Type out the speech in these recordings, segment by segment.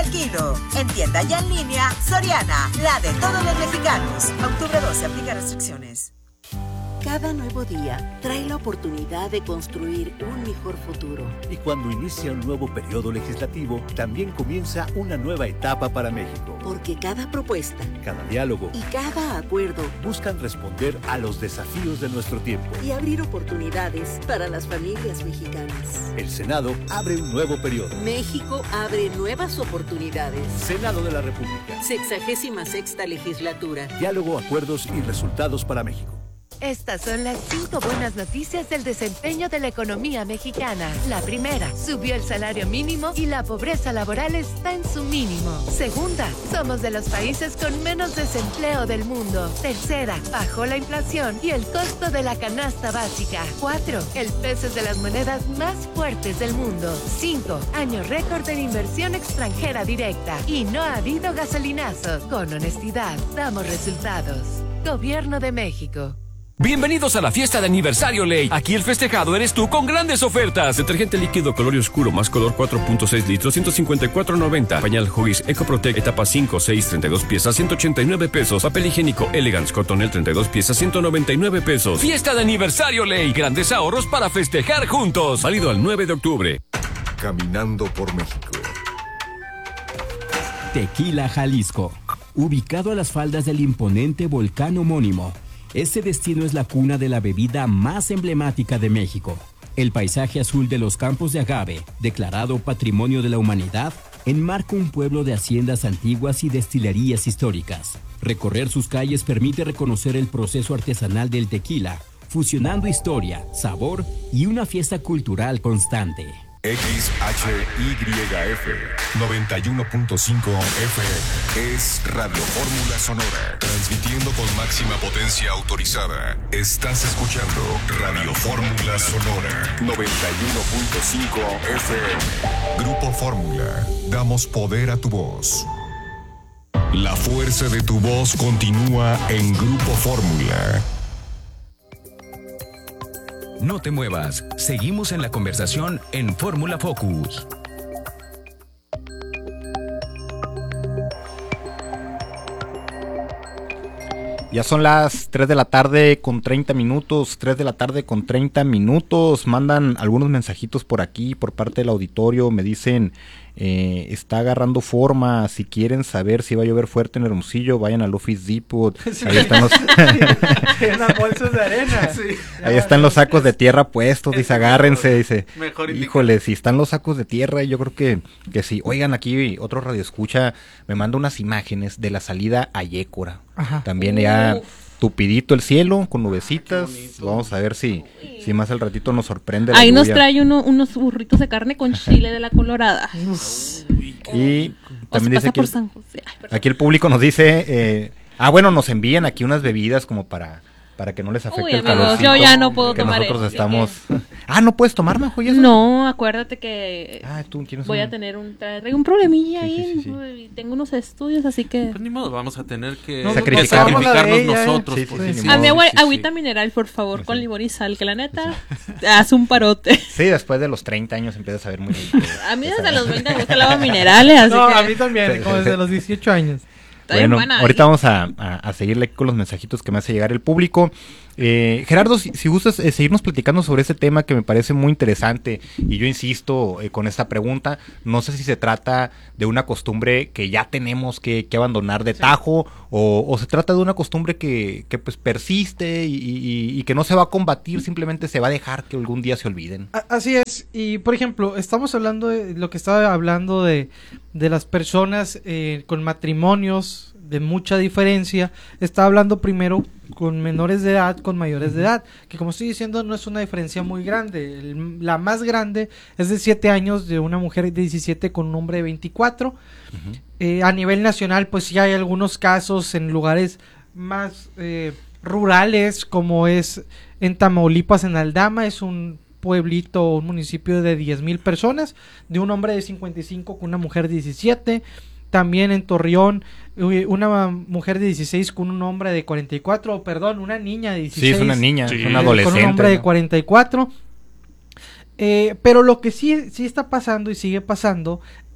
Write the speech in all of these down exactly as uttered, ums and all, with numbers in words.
kilo. En tienda y en línea, Soriana, la de todos los mexicanos. Octubre doce, aplica restricciones. Cada nuevo día trae la oportunidad de construir un mejor futuro. Y cuando inicia un nuevo periodo legislativo, también comienza una nueva etapa para México. Porque cada propuesta, cada diálogo y cada acuerdo buscan responder a los desafíos de nuestro tiempo y abrir oportunidades para las familias mexicanas. El Senado abre un nuevo periodo. México abre nuevas oportunidades. Senado de la República. Sexagésima sexta legislatura. Diálogo, acuerdos y resultados para México. Estas son las cinco buenas noticias del desempeño de la economía mexicana. La primera, subió el salario mínimo y la pobreza laboral está en su mínimo. Segunda, somos de los países con menos desempleo del mundo. Tercera, bajó la inflación y el costo de la canasta básica. Cuatro, el peso es de las monedas más fuertes del mundo. Cinco, año récord de inversión extranjera directa. Y no ha habido gasolinazos. Con honestidad, damos resultados. Gobierno de México. Bienvenidos a la fiesta de aniversario Ley. Aquí el festejado eres tú con grandes ofertas. Detergente líquido color oscuro más color cuatro punto seis litros, ciento cincuenta y cuatro noventa. Pañal Huggies EcoProtect etapa cinco, seis, treinta y dos piezas, ciento ochenta y nueve pesos. Papel higiénico Elegance Cotonel treinta y dos piezas, ciento noventa y nueve pesos. Fiesta de aniversario Ley. Grandes ahorros para festejar juntos. Válido al nueve de octubre. Caminando por México. Tequila, Jalisco. Ubicado a las faldas del imponente volcán homónimo, este destino es la cuna de la bebida más emblemática de México. El paisaje azul de los campos de agave, declarado Patrimonio de la Humanidad, enmarca un pueblo de haciendas antiguas y destilerías históricas. Recorrer sus calles permite reconocer el proceso artesanal del tequila, fusionando historia, sabor y una fiesta cultural constante. X H Y F noventa y uno punto cinco F M es Radio Fórmula Sonora, transmitiendo con máxima potencia autorizada. Estás escuchando Radio Fórmula Sonora noventa y uno punto cinco F M. Grupo Fórmula, damos poder a tu voz. La fuerza de tu voz continúa en Grupo Fórmula. No te muevas, seguimos en la conversación en Fórmula Focus. Ya son las tres de la tarde con treinta minutos, tres de la tarde con treinta minutos, mandan algunos mensajitos por aquí, por parte del auditorio, me dicen, eh, está agarrando forma, si quieren saber si va a llover fuerte en Hermosillo, vayan al Office Depot, sí. Ahí están los... las bolsas de arena. Sí. Ahí están los sacos de tierra puestos, dice, agárrense, dice, mejor híjole, si están los sacos de tierra, yo creo que, que sí. Oigan, aquí otro radioescucha me manda unas imágenes de la salida a Yécora. Ajá. También ya uh. tupidito el cielo, con nubecitas. Vamos a ver si, si más al ratito nos sorprende. Ahí nos trae uno, unos burritos de carne con chile de la Colorada. Y también dice aquí, aquí el público nos dice, eh, ah bueno, nos envían aquí unas bebidas como para... para que no les afecte. Uy, el calor. Yo ya no puedo que tomar nosotros eso, estamos... Ah, ¿no puedes tomar, Majo? ¿Y eso? No, acuérdate que ah, ¿tú tienes voy un... a tener un, traigo un problemilla sí, ahí, sí, sí, sí. Tengo unos estudios, así que... Pues ni modo, vamos a tener que no, sacrificarnos, sacrificarnos nosotros. Sí, sí, pues, sí, a mi agua, sí, sí. agüita mineral, por favor, sí. Con limón y sal, que la neta hace un parote. Sí, después de los treinta años empiezas a ver muy rico. A mí desde los veinte me gusta el agua mineral, así no, que... a mí también, como desde los dieciocho años. Bueno, ahorita vamos a, a, a seguirle con los mensajitos que me hace llegar el público. Eh, Gerardo, si, si gustas eh, seguirnos platicando sobre este tema que me parece muy interesante, y yo insisto eh, con esta pregunta, no sé si se trata de una costumbre que ya tenemos que, que abandonar de tajo, sí. o, o se trata de una costumbre que, que pues persiste y, y, y que no se va a combatir, simplemente se va a dejar que algún día se olviden. Así es, y por ejemplo, estamos hablando de lo que estaba hablando de, de las personas eh, con matrimonios de mucha diferencia. Está hablando primero con menores de edad, con mayores de edad, que como estoy diciendo no es una diferencia muy grande. El, la más grande es de siete años de una mujer de diecisiete con un hombre de veinticuatro. Uh-huh. Eh, a nivel nacional pues sí hay algunos casos en lugares más eh, rurales, como es en Tamaulipas, en Aldama, es un pueblito, un municipio de diez mil personas, de un hombre de cincuenta y cinco con una mujer de diecisiete. También en Torreón, una mujer de dieciséis con un hombre de cuarenta y cuatro, perdón, una niña de dieciséis. Sí, es una niña, sí. Es una adolescente. Con un hombre ¿no? de cuarenta y cuatro. Eh, pero lo que sí, sí está pasando y sigue pasando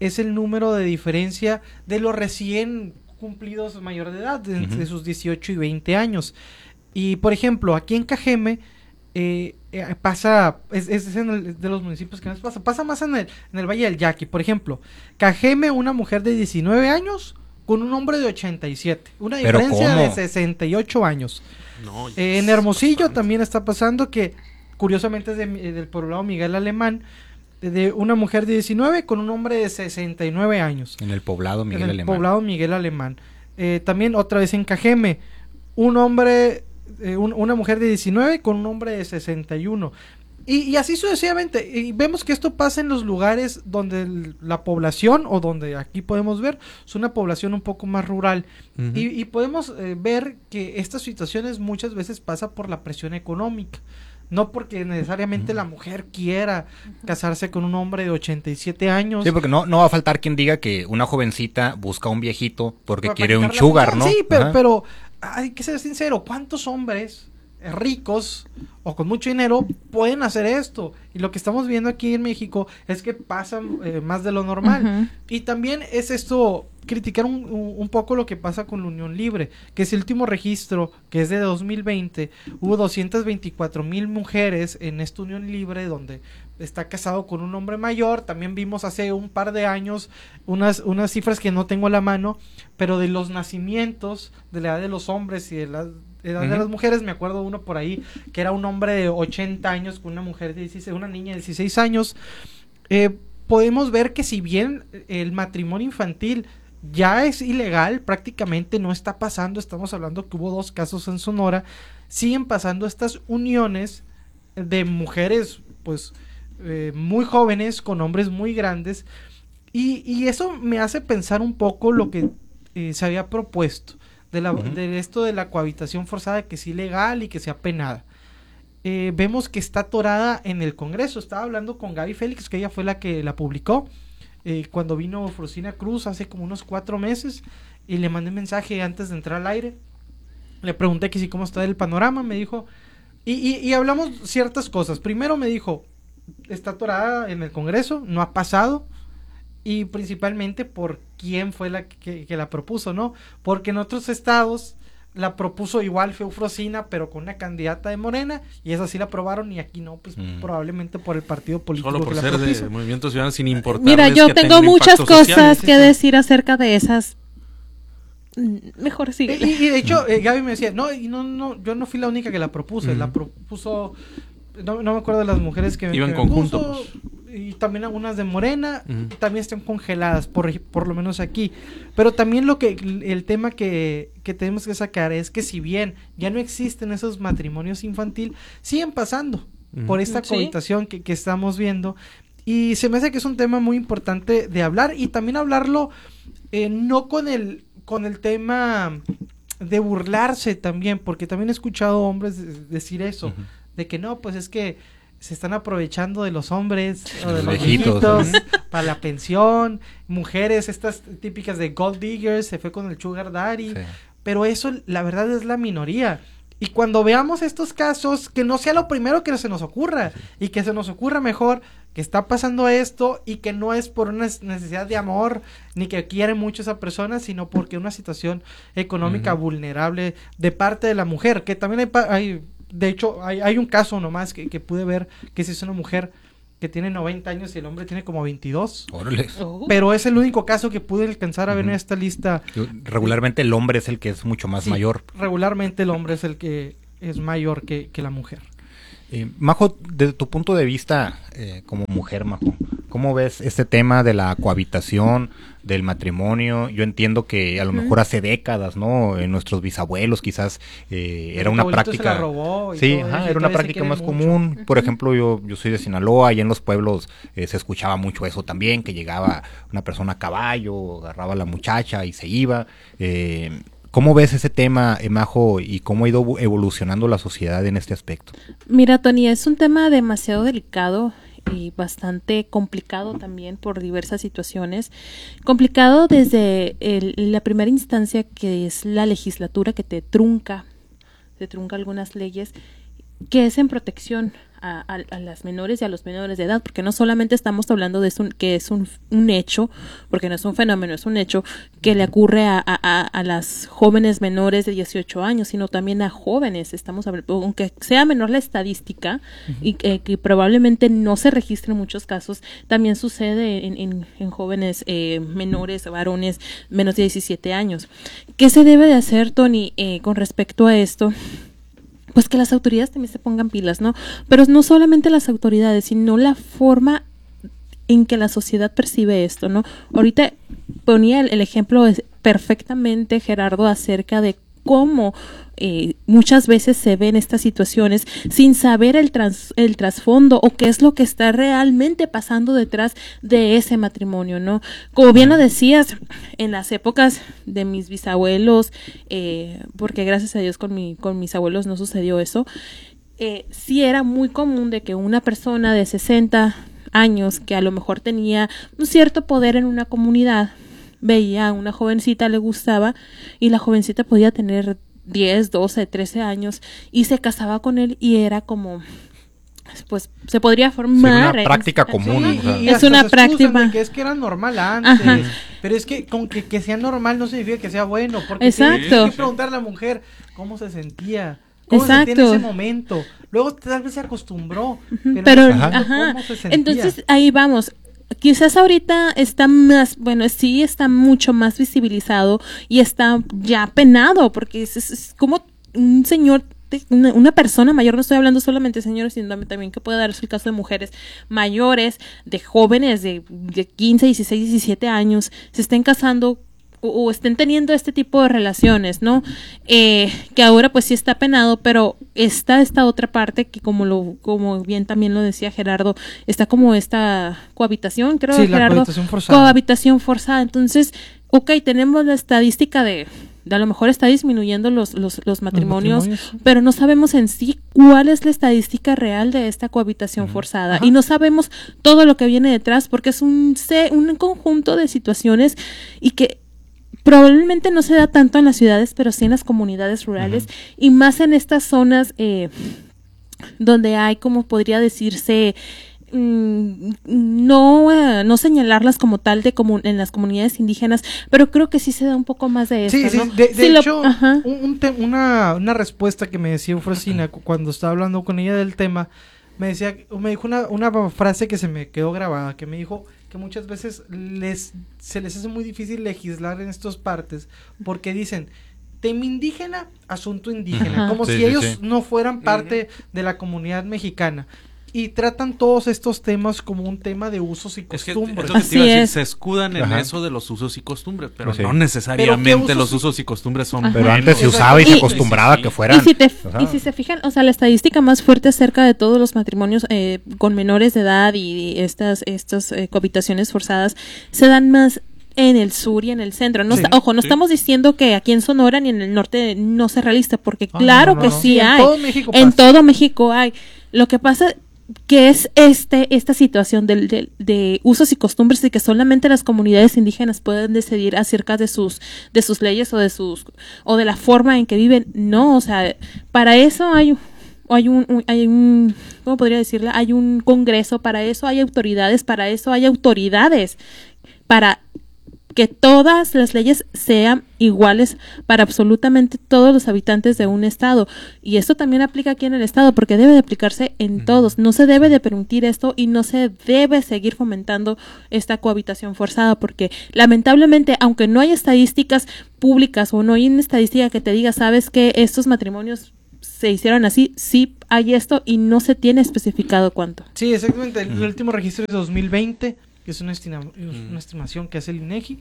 es el número de diferencia de los recién cumplidos mayor de edad, de, uh-huh. de sus dieciocho y veinte años. Y por ejemplo, aquí en Cajeme, eh, eh, pasa, es, es en el, de los municipios que más pasa, pasa más en el, en el Valle del Yaqui. Por ejemplo, Cajeme, una mujer de diecinueve años con un hombre de ochenta y siete, una diferencia de sesenta y ocho años. No, eh, en Hermosillo bastante. También está pasando que, curiosamente, es de, del poblado Miguel Alemán, de una mujer de diecinueve con un hombre de sesenta y nueve años. En el poblado Miguel en el Alemán. poblado Miguel Alemán. Eh, también otra vez en Cajeme, un hombre, eh, un, una mujer de diecinueve con un hombre de sesenta y uno. Y, y así sucesivamente. Y vemos que esto pasa en los lugares donde el, la población, o donde aquí podemos ver, es una población un poco más rural. Uh-huh. Y, y podemos eh, ver que estas situaciones muchas veces pasa por la presión económica. No porque necesariamente uh-huh. la mujer quiera casarse con un hombre de ochenta y siete años. Sí, porque no, no va a faltar quien diga que una jovencita busca un viejito porque para quiere un sugar, ¿no? Sí, pero, pero hay que ser sincero, ¿cuántos hombres ricos o con mucho dinero pueden hacer esto? Y lo que estamos viendo aquí en México es que pasa eh, más de lo normal. Uh-huh. Y también es esto, criticar un, un, un poco lo que pasa con la unión libre, que es el último registro, que es de dos mil veinte, hubo doscientas veinticuatro mil mujeres en esta unión libre donde está casado con un hombre mayor. También vimos hace un par de años unas, unas cifras que no tengo a la mano, pero de los nacimientos, de la edad de los hombres y de la edad uh-huh. de las mujeres, me acuerdo uno por ahí, que era un hombre de ochenta años con una mujer de dieciséis, una niña de dieciséis años. Eh, podemos ver que si bien el matrimonio infantil ya es ilegal, prácticamente no está pasando, estamos hablando que hubo dos casos en Sonora, siguen pasando estas uniones de mujeres, pues, eh, muy jóvenes con hombres muy grandes, y, y eso me hace pensar un poco lo que eh, se había propuesto, de, la, uh-huh. de esto de la cohabitación forzada, que es ilegal y que sea penada. Eh, vemos que está atorada en el Congreso. Estaba hablando con Gaby Félix, que ella fue la que la publicó, eh, cuando vino Frosina Cruz hace como unos cuatro meses, y le mandé mensaje antes de entrar al aire. Le pregunté que si cómo está el panorama, me dijo, y, y, y hablamos ciertas cosas. Primero me dijo, está atorada en el Congreso, no ha pasado, y principalmente por quién fue la que, que la propuso, ¿no? Porque en otros estados la propuso igual Feufrosina, pero con una candidata de Morena, y esa sí la aprobaron, y aquí no, pues mm. probablemente por el partido político. Solo por que ser la de Movimiento Ciudadano, sin importar. Mira, yo tengo muchas cosas social. que decir acerca de esas. Mejor sigue. Y, y de hecho, eh, Gaby me decía, no, y no, no, yo no fui la única que la propuse, mm. la propuso, no, no me acuerdo de las mujeres que iban que conjunto, me puso, pues. Y también algunas de Morena, uh-huh. también están congeladas, por, por lo menos aquí. Pero también lo que el tema que, que tenemos que sacar es que si bien ya no existen esos matrimonios infantil, siguen pasando uh-huh. por esta cohabitación ¿Sí? que, que estamos viendo. Y se me hace que es un tema muy importante de hablar, y también hablarlo eh, no con el, con el tema de burlarse también, porque también he escuchado hombres decir eso, uh-huh. de que no, pues es que se están aprovechando de los hombres o de los viejitos, viejitos para la pensión, mujeres estas típicas de gold diggers, se fue con el sugar daddy, sí. pero eso la verdad es la minoría. Y cuando veamos estos casos, que no sea lo primero que se nos ocurra, sí. y que se nos ocurra mejor que está pasando esto, y que no es por una necesidad de amor, ni que quiere mucho a esa persona, sino porque una situación económica uh-huh. vulnerable de parte de la mujer, que también hay... Pa- hay de hecho, hay, hay un caso nomás que, que pude ver, que es una mujer que tiene noventa años y el hombre tiene como veintidós. Órale. Oh. Pero es el único caso que pude alcanzar a ver uh-huh. en esta lista. Regularmente el hombre es el que es mucho más sí, mayor. Regularmente el hombre es el que es mayor que, que la mujer. Eh, Majo, desde tu punto de vista eh, como mujer, Majo, ¿cómo ves este tema de la cohabitación, del matrimonio? Yo entiendo que a lo mejor hace décadas, ¿no? En nuestros bisabuelos quizás eh, era una práctica. Se la robó y sí, todo ajá, era una práctica más mucho. común. Uh-huh. Por ejemplo, yo yo soy de Sinaloa y en los pueblos eh, se escuchaba mucho eso también, que llegaba una persona a caballo, agarraba a la muchacha y se iba. Eh, ¿Cómo ves ese tema, Majo, y cómo ha ido evolucionando la sociedad en este aspecto? Mira, Tony, es un tema demasiado delicado y bastante complicado también por diversas situaciones. Complicado desde el, la primera instancia, que es la legislatura, que te trunca, te trunca algunas leyes, que es en protección A, a, a las menores y a los menores de edad, porque no solamente estamos hablando de eso, que es un, un hecho, porque no es un fenómeno, es un hecho que le ocurre a, a, a las jóvenes menores de dieciocho años, sino también a jóvenes, estamos hablando, aunque sea menor la estadística, uh-huh. y eh, que probablemente no se registre en muchos casos, también sucede en, en, en jóvenes eh, menores, varones, menos de diecisiete años. ¿Qué se debe de hacer, Tony, eh, con respecto a esto? Pues que las autoridades también se pongan pilas, ¿no? Pero no solamente las autoridades, sino la forma en que la sociedad percibe esto, ¿no? Ahorita ponía el, el ejemplo perfectamente, Gerardo, acerca de cómo eh, muchas veces se ven estas situaciones sin saber el, trans, el trasfondo o qué es lo que está realmente pasando detrás de ese matrimonio, ¿no? Como bien lo decías, en las épocas de mis bisabuelos, eh, porque gracias a Dios con, mi, con mis abuelos no sucedió eso, eh, sí era muy común de que una persona de sesenta años que a lo mejor tenía un cierto poder en una comunidad, veía a una jovencita, le gustaba, y la jovencita podía tener diez, doce, trece años, y se casaba con él, y era como, pues, se podría formar... Sí, una práctica en, común. Sí, o sea. y, y es una práctica... que es que era normal antes, ajá. Pero es que con que, que sea normal no significa que sea bueno, porque exacto. tienes que preguntarle a la mujer cómo se sentía, cómo exacto. se sentía en ese momento, luego tal vez se acostumbró, pero, pero no ajá. cómo se sentía. Entonces, ahí vamos... Quizás ahorita está más, bueno, sí está mucho más visibilizado y está ya penado, porque es, es, es como un señor, una, una persona mayor, no estoy hablando solamente de señores, sino también que puede darse el caso de mujeres mayores, de jóvenes de, de quince, dieciséis, diecisiete años, se estén casando o, o estén teniendo este tipo de relaciones, ¿no? Eh, que ahora pues sí está penado, pero está esta otra parte que como lo como bien también lo decía Gerardo, está como esta cohabitación, creo, sí, Gerardo, la cohabitación forzada. cohabitación forzada. Entonces, ok, tenemos la estadística de, de a lo mejor está disminuyendo los, los, los, matrimonios, los matrimonios, pero no sabemos en sí cuál es la estadística real de esta cohabitación uh-huh. forzada. Ajá. Y no sabemos todo lo que viene detrás, porque es un, un conjunto de situaciones y que probablemente no se da tanto en las ciudades, pero sí en las comunidades rurales, uh-huh. y más en estas zonas eh, donde hay, como podría decirse, mmm, no, eh, no señalarlas como tal de como en las comunidades indígenas, pero creo que sí se da un poco más de eso, sí, ¿no? Sí, de, de sí, hecho, lo, un, un te, una, una respuesta que me decía Eufrosina cuando estaba hablando con ella del tema, me decía, me dijo una, una frase que se me quedó grabada, que me dijo que muchas veces les se les hace muy difícil legislar en estas partes, porque dicen, tema indígena, asunto indígena, uh-huh. como sí, si sí, ellos sí. no fueran parte uh-huh. de la comunidad mexicana. Y tratan todos estos temas como un tema de usos y costumbres. Es que, es lo que te iba a decir, se escudan en Ajá. eso de los usos y costumbres, pero sí. no necesariamente usos los usos y costumbres son Pero buenos. antes se usaba y, y se acostumbraba sí, sí. que fueran. Y si, te, y si se fijan, o sea, la estadística más fuerte acerca de todos los matrimonios eh, con menores de edad y estas, estas eh, cohabitaciones forzadas se dan más en el sur y en el centro. No sí, está, ojo, no sí. estamos diciendo que aquí en Sonora ni en el norte no se realiza, porque ah, claro no, no, que no. sí, sí hay. En todo México En pasa. todo México hay. Lo que pasa que es este esta situación de, de, de usos y costumbres de que solamente las comunidades indígenas pueden decidir acerca de sus de sus leyes o de sus o de la forma en que viven. No, o sea, para eso hay hay un, un hay un ¿cómo podría decirle? Hay un congreso para eso, hay autoridades para eso, hay autoridades para que todas las leyes sean iguales para absolutamente todos los habitantes de un estado, y esto también aplica aquí en el estado porque debe de aplicarse en uh-huh. todos. No se debe de permitir esto y no se debe seguir fomentando esta cohabitación forzada, porque lamentablemente, aunque no hay estadísticas públicas o no hay una estadística que te diga, sabes que estos matrimonios se hicieron así, sí hay esto y no se tiene especificado cuánto. Sí, exactamente. El uh-huh. último registro es de dos mil veinte, que es una, estima, una estimación que hace el INEGI,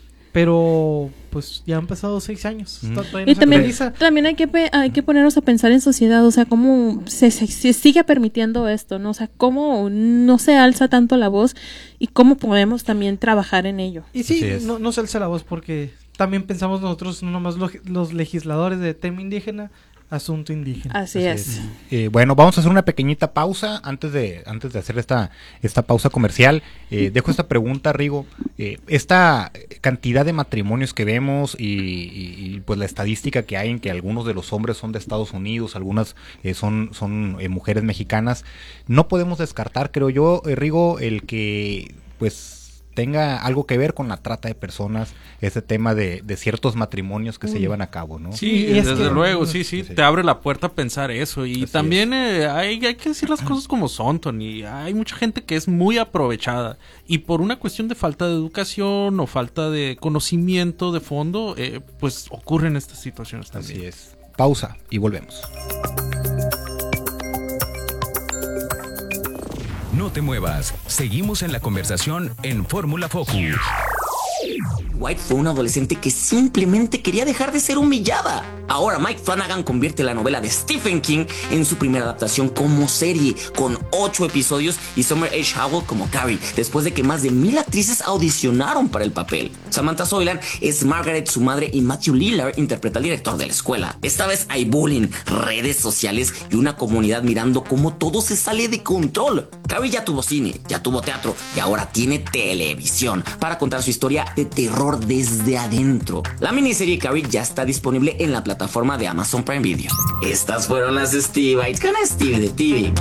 pero pues ya han pasado seis años. Mm. Está, y también, también hay que hay que ponernos a pensar en sociedad, o sea, cómo se, se, se sigue permitiendo esto, ¿no? O sea, cómo no se alza tanto la voz y cómo podemos también trabajar en ello. Y sí, no, no se alza la voz porque también pensamos nosotros, no nomás los, los legisladores de tema indígena, asunto indígena. Así, Así es. es. Eh, bueno, vamos a hacer una pequeñita pausa antes de antes de hacer esta esta pausa comercial. Eh, dejo esta pregunta, Rigo. Eh, esta cantidad de matrimonios que vemos y, y, y pues la estadística que hay en que algunos de los hombres son de Estados Unidos, algunas eh, son son eh, mujeres mexicanas, no podemos descartar, creo yo, eh, Rigo, el que pues tenga algo que ver con la trata de personas, ese tema de, de ciertos matrimonios que mm. se llevan a cabo, ¿no? Sí, desde que, luego, sí, sí, sí, te abre la puerta a pensar eso. Y Así también eh, hay, hay que decir las cosas como son, Tony. Hay mucha gente que es muy aprovechada y por una cuestión de falta de educación o falta de conocimiento de fondo, eh, pues ocurren estas situaciones también. Así es. Pausa y volvemos. No te muevas. Seguimos en la conversación en Fórmula Focus. White fue una adolescente que simplemente quería dejar de ser humillada. Ahora Mike Flanagan convierte la novela de Stephen King en su primera adaptación como serie, con ocho episodios y Summer H. Howell como Carrie, después de que más de mil actrices audicionaron para el papel. Samantha Soilan es Margaret, su madre, y Matthew Lillard interpreta al director de la escuela. Esta vez hay bullying, redes sociales y una comunidad mirando cómo todo se sale de control. Carrie ya tuvo cine, ya tuvo teatro y ahora tiene televisión para contar su historia de terror desde adentro. La miniserie Carrie ya está disponible en la plataforma de Amazon Prime Video. Estas fueron las Steve Bites con Steve de T V.